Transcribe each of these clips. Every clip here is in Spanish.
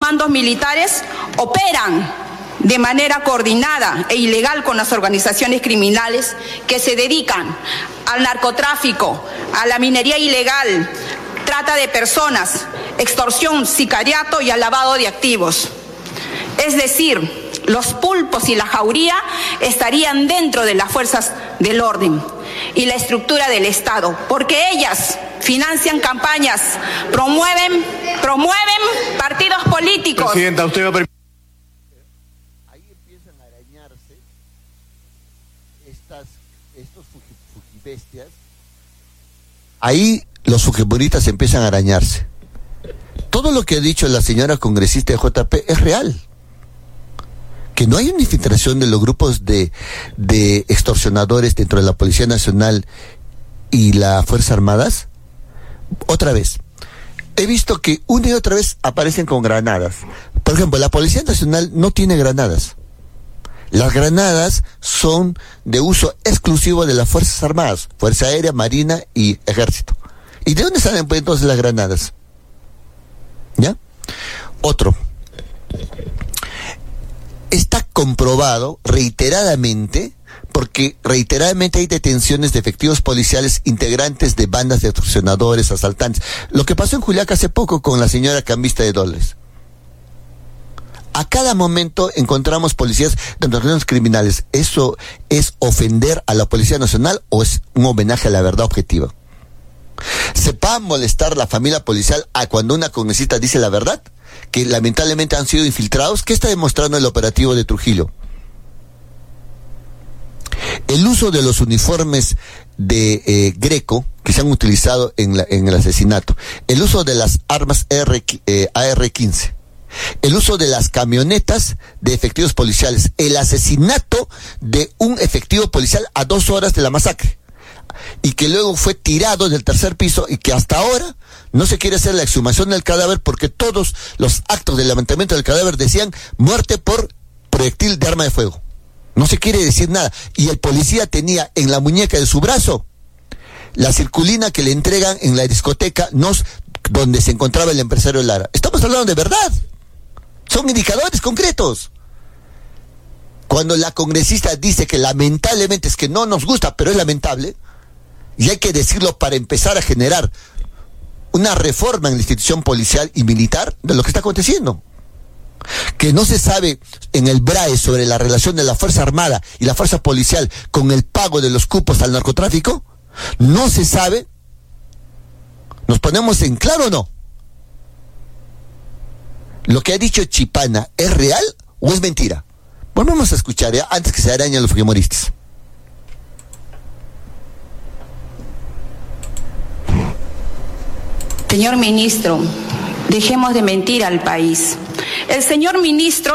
mandos militares operan de manera coordinada e ilegal con las organizaciones criminales que se dedican al narcotráfico, a la minería ilegal, trata de personas, extorsión, sicariato y al lavado de activos. Es decir, los pulpos y la jauría estarían dentro de las fuerzas del orden y la estructura del Estado, porque ellas financian campañas, promueven partidos políticos. Presidenta, usted va a permitir. Ahí empiezan a arañarse estos fujibestias. Ahí los fujimoristas empiezan a arañarse. Todo lo que ha dicho la señora congresista de JP es real. Que no hay una infiltración de los grupos de extorsionadores dentro de la Policía Nacional y las Fuerzas Armadas. Otra vez, he visto que una y otra vez aparecen con granadas. Por ejemplo, la Policía Nacional no tiene granadas. Las granadas son de uso exclusivo de las Fuerzas Armadas, Fuerza Aérea, Marina y Ejército. ¿Y de dónde salen pues entonces las granadas? ¿Ya? Otro. Está comprobado reiteradamente, porque reiteradamente hay detenciones de efectivos policiales integrantes de bandas de extorsionadores, asaltantes. Lo que pasó en Juliaca hace poco con la señora cambista de dólares. A cada momento encontramos policías de organizaciones criminales. ¿Eso es ofender a la Policía Nacional o es un homenaje a la verdad objetiva? ¿Se va a molestar la familia policial a cuando una congresista dice la verdad? Que lamentablemente han sido infiltrados. ¿Qué está demostrando el operativo de Trujillo? El uso de los uniformes de Greco que se han utilizado en el asesinato, el uso de las armas AR-15, el uso de las camionetas de efectivos policiales, el asesinato de un efectivo policial a 2 horas de la masacre, y que luego fue tirado del tercer piso y que hasta ahora no se quiere hacer la exhumación del cadáver porque todos los actos de levantamiento del cadáver decían muerte por proyectil de arma de fuego. No se quiere decir nada. Y el policía tenía en la muñeca de su brazo la circulina que le entregan en la discoteca NOS donde se encontraba el empresario Lara. Estamos hablando de verdad. Son indicadores concretos. Cuando la congresista dice que lamentablemente es que no nos gusta, pero es lamentable, y hay que decirlo para empezar a generar una reforma en la institución policial y militar de lo que está aconteciendo. Que no se sabe en el BRAE sobre la relación de la Fuerza Armada y la Fuerza Policial con el pago de los cupos al narcotráfico. No se sabe. ¿Nos ponemos en claro o no? ¿Lo que ha dicho Chipana es real o es mentira? Volvemos a escuchar ya antes que se arañen los fujimoristas. Señor ministro, dejemos de mentir al país. El señor ministro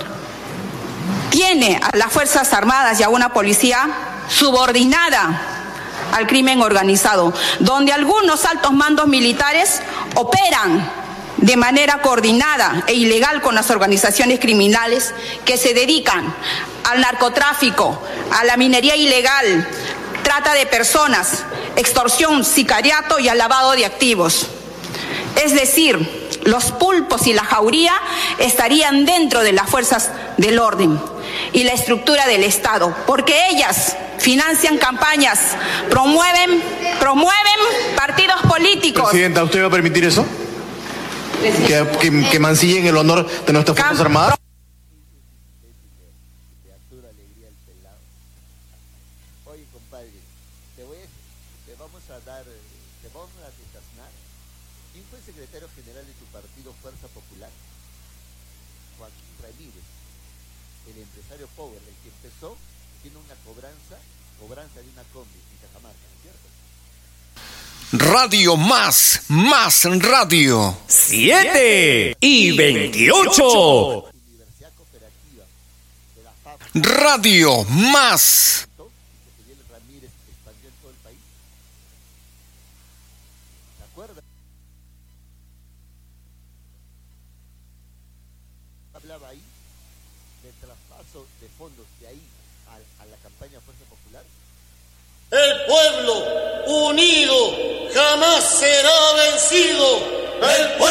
tiene a las Fuerzas Armadas y a una policía subordinada al crimen organizado, donde algunos altos mandos militares operan de manera coordinada e ilegal con las organizaciones criminales que se dedican al narcotráfico, a la minería ilegal, trata de personas, extorsión, sicariato y al lavado de activos. Es decir, los pulpos y la jauría estarían dentro de las fuerzas del orden y la estructura del Estado, porque ellas financian campañas, promueven partidos políticos. Presidenta, ¿usted va a permitir eso? Que mancillen el honor de nuestras Fuerzas Armadas. Oye, compadre, te vamos a desasnar. ¿Quién fue el secretario general de tu partido Fuerza Popular? Joaquín Ramírez, el empresario pobre, el que empezó, tiene una cobranza de una combi en Cajamarca, ¿no es cierto? Radio Más Radio. 7:28. Universidad Cooperativa de la FAP. Radio Más. Que Ramírez expandió en todo el país. ¿Se acuerdan? Hablaba ahí del traspaso de fondos de ahí a la campaña Fuerza Popular. El pueblo unido jamás será vencido. El pueblo